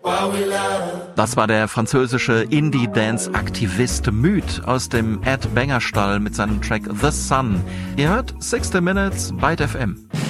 Das war der französische Indie-Dance-Aktivist Müd aus dem Ed Banger Stall mit seinem Track The Sun. Ihr hört 60 Minutes Byte FM.